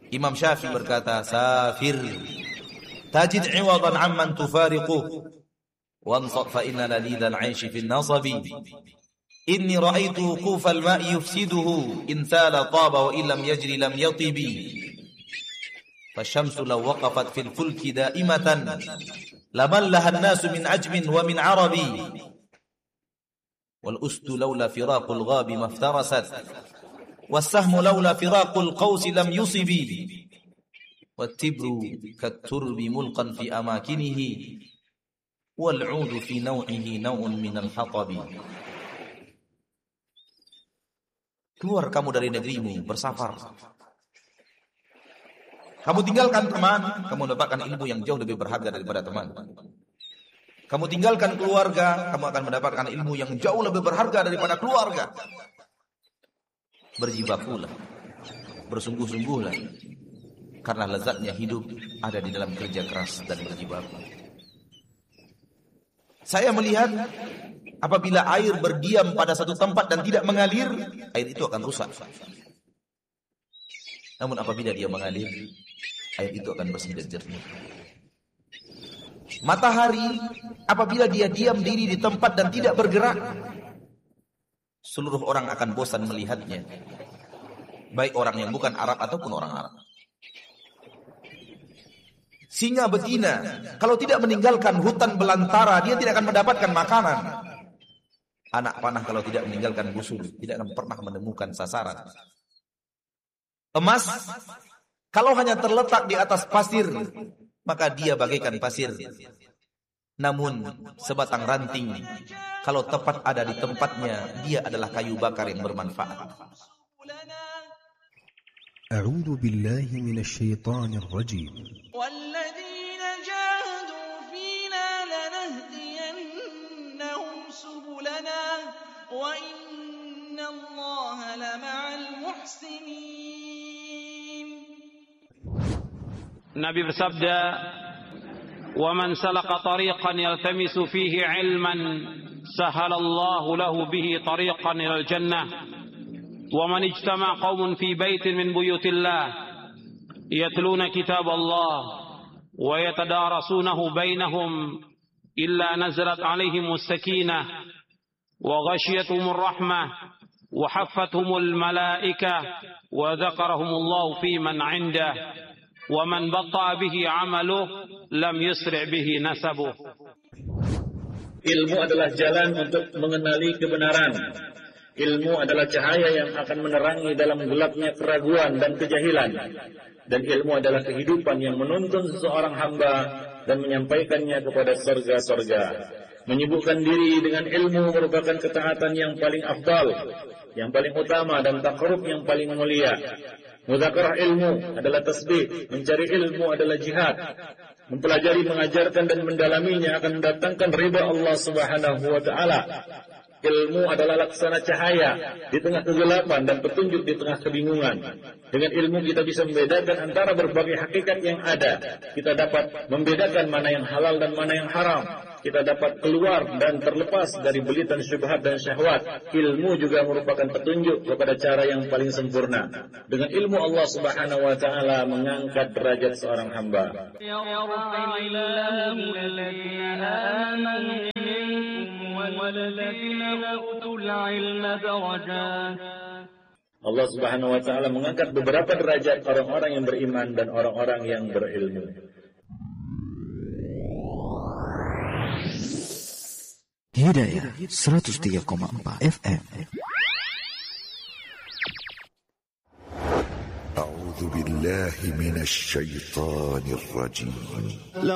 Imam Syafi'i berkata, "Safir tajid 'iwadan 'amman tufariquh wansat fa inna lalidal 'aishi fil nasabi. Inni ra'aitu wuqufal ma'i yufsiduhu in thala taba wa illam yajri lam yatibi. Fasyamsu law waqafat fil fulki da'imatan lamallaha an-nasu min ajmin wa min 'arabi. Wal ustu laula firaqul ghabi maftarasat was-sahmu laula firaqul qausi lam yusibi. Wat-tibru kat-turbi mulqan fi amakinihi wal 'udu fi naw'ihi naw'un minal hatabi." Keluar kamu dari negerimu, bersafar. Kamu tinggalkan teman, kamu mendapatkan ilmu yang jauh lebih berharga daripada teman. Kamu tinggalkan keluarga, kamu akan mendapatkan ilmu yang jauh lebih berharga daripada keluarga. Berjibakulah, bersungguh-sungguhlah, karena lezatnya hidup ada di dalam kerja keras dan berjibaku. Saya melihat apabila air berdiam pada satu tempat dan tidak mengalir, air itu akan rusak. Namun apabila dia mengalir, air itu akan bersih dan jernih. Matahari apabila dia diam diri di tempat dan tidak bergerak, seluruh orang akan bosan melihatnya. Baik orang yang bukan Arab ataupun orang Arab. Singa betina kalau tidak meninggalkan hutan belantara, dia tidak akan mendapatkan makanan. Anak panah kalau tidak meninggalkan busur, tidak akan pernah menemukan sasaran. Emas kalau hanya terletak di atas pasir, maka dia bagaikan pasir. Namun sebatang ranting kalau tepat ada di tempatnya, dia adalah kayu bakar yang bermanfaat. A'udzu billahi minasy syaithanir rajim. Walladzina jahadu fina lanahdiyannahum subulana wa innallaha lama'al muhsinin. Nabi bersabda, "Wa man salaka tariqan yaltamisu fihi 'ilman sahalallahu lahu bihi tariqan ilal jannah." ومن اجتمع قوم في بيت من بيوت الله يتلون كتاب الله ويتدارسونه بينهم إلا نزلت عليهم السكينة وغشيتهم الرحمة وحفتهم الملائكة وذكرهم الله في من عنده ومن بطأ به عمله لم يسرع به نسبه. Ilmu adalah jalan untuk mengenali kebenaran. Ilmu adalah cahaya yang akan menerangi dalam gelapnya keraguan dan kejahilan. Dan ilmu adalah kehidupan yang menuntun seseorang hamba dan menyampaikannya kepada surga-surga. Menyibukkan diri dengan ilmu merupakan ketaatan yang paling afdal, yang paling utama, dan takarrub yang paling mulia. Mudzakarah ilmu adalah tasbih, mencari ilmu adalah jihad. Mempelajari, mengajarkan, dan mendalaminya akan mendatangkan ridha Allah Subhanahu wa Ta'ala. Ilmu adalah laksana cahaya di tengah kegelapan dan petunjuk di tengah kebingungan. Dengan ilmu kita bisa membedakan antara berbagai hakikat yang ada. Kita dapat membedakan mana yang halal dan mana yang haram. Kita dapat keluar dan terlepas dari belitan syubhat dan syahwat. Ilmu juga merupakan petunjuk kepada cara yang paling sempurna. Dengan ilmu Allah Subhanahu wa Ta'ala mengangkat derajat seorang hamba. Allah Subhanahu wa Ta'ala mengangkat beberapa derajat orang-orang yang beriman dan orang-orang yang berilmu. Hidayah 103,4 FM. A'udzu billahi minasy syaithanir rajim.